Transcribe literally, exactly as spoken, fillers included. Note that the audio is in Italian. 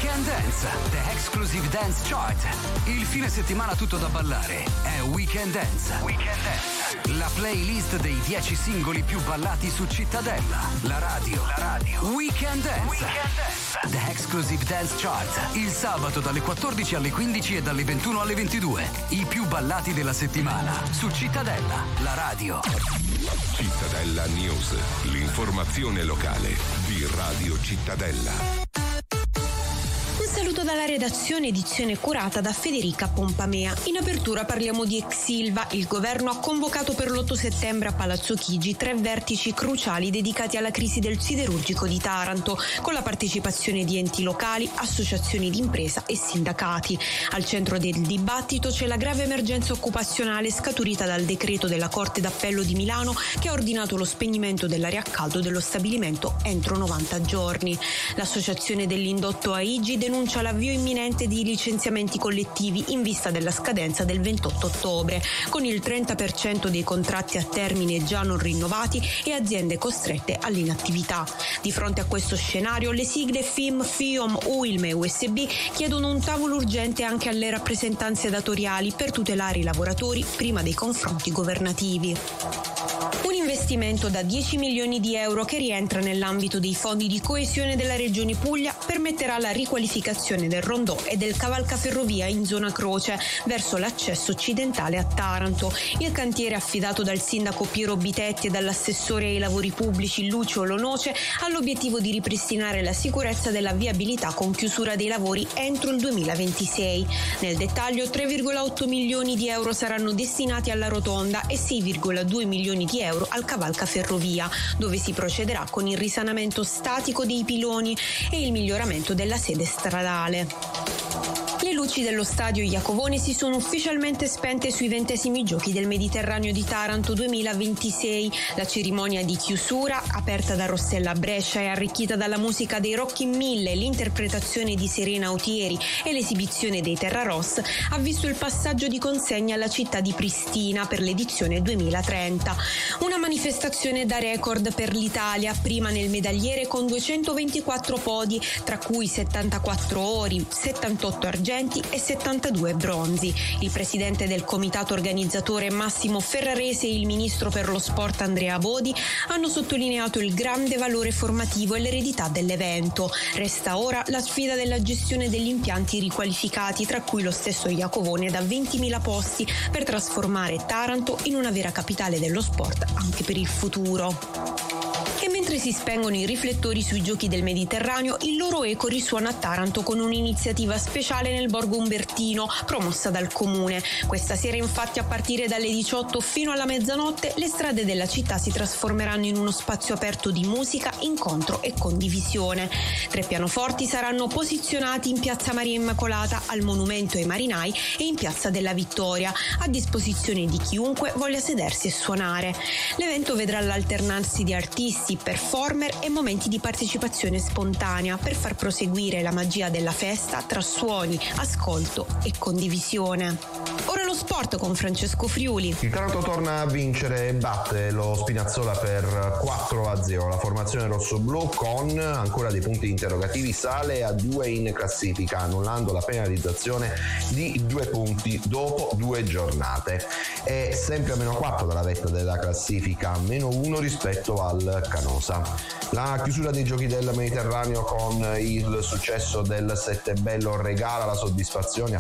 Weekend Dance, The Exclusive Dance Chart. Il fine settimana tutto da ballare è Weekend Dance. Weekend Dance. La playlist dei dieci singoli più ballati su Cittadella. La radio. La radio. Weekend Dance. Weekend Dance. The Exclusive Dance Chart. Il sabato dalle quattordici alle quindici e dalle ventuno alle ventidue. I più ballati della settimana su Cittadella. La radio. Cittadella News. L'informazione locale di Radio Cittadella. Un saluto dalla redazione, edizione curata da Federica Pompamea. In apertura parliamo di ex Ilva. Il governo ha convocato per l'otto settembre a Palazzo Chigi tre vertici cruciali dedicati alla crisi del siderurgico di Taranto, con la partecipazione di enti locali, associazioni di impresa e sindacati. Al centro del dibattito c'è la grave emergenza occupazionale scaturita dal decreto della Corte d'Appello di Milano che ha ordinato lo spegnimento dell'aria a caldo dello stabilimento entro novanta giorni. L'associazione dell'indotto Aigi denuncia l'avvio imminente di licenziamenti collettivi in vista della scadenza del ventotto ottobre, con il trenta per cento dei contratti a termine già non rinnovati e aziende costrette all'inattività. Di fronte a questo scenario, le sigle F I M, FIOM, U I L M e U S B chiedono un tavolo urgente anche alle rappresentanze datoriali per tutelare i lavoratori prima dei confronti governativi. Un investimento da dieci milioni di euro che rientra nell'ambito dei fondi di coesione della Regione Puglia permetterà la riqualificazione del rondò e del cavalcaferrovia in zona Croce verso l'accesso occidentale a Taranto. Il cantiere, affidato dal sindaco Piero Bitetti e dall'assessore ai lavori pubblici Lucio Lonoce, ha l'obiettivo di ripristinare la sicurezza della viabilità con chiusura dei lavori entro il duemilaventisei. Nel dettaglio, tre virgola otto milioni di euro saranno destinati alla rotonda e sei virgola due milioni di euro al cavalcaferrovia, dove si procederà con il risanamento statico dei piloni e il miglioramento della sede stradale. Le luci dello stadio Iacovone si sono ufficialmente spente sui ventesimi giochi del Mediterraneo di Taranto duemilaventisei. La cerimonia di chiusura, aperta da Rossella Brescia e arricchita dalla musica dei Rocchi Mille, l'interpretazione di Serena Autieri e l'esibizione dei Terra Ross, ha visto il passaggio di consegna alla città di Pristina per l'edizione duemilatrenta. Una manifestazione da record per l'Italia, prima nel medagliere con duecentoventiquattro podi, tra cui settantaquattro ori, settantotto argenti e settantadue bronzi. Il presidente del comitato organizzatore Massimo Ferrarese e il ministro per lo sport Andrea Bodi hanno sottolineato il grande valore formativo e l'eredità dell'evento. Resta ora la sfida della gestione degli impianti riqualificati, tra cui lo stesso Iacovone da ventimila posti, per trasformare Taranto in una vera capitale dello sport anche per il futuro. E mentre si spengono i riflettori sui giochi del Mediterraneo, il loro eco risuona a Taranto con un'iniziativa speciale nel Borgo Umbertino, promossa dal comune. Questa sera, infatti, a partire dalle diciotto fino alla mezzanotte, le strade della città si trasformeranno in uno spazio aperto di musica, incontro e condivisione. Tre pianoforti saranno posizionati in piazza Maria Immacolata, al Monumento ai Marinai e in piazza della Vittoria, a disposizione di chiunque voglia sedersi e suonare. L'evento vedrà l'alternarsi di artisti, performer e momenti di partecipazione spontanea per far proseguire la magia della festa tra suoni, ascolto e condivisione. Ora lo sport con Francesco Friuli. Il Taranto torna a vincere e batte lo Spinazzola per quattro a zero. La formazione rossoblù, con ancora dei punti interrogativi, sale a due in classifica, annullando la penalizzazione di due punti dopo due giornate. È sempre a meno quattro dalla vetta della classifica, meno uno rispetto al Canosa. La chiusura dei giochi del Mediterraneo con il successo del Settebello regala la soddisfazione a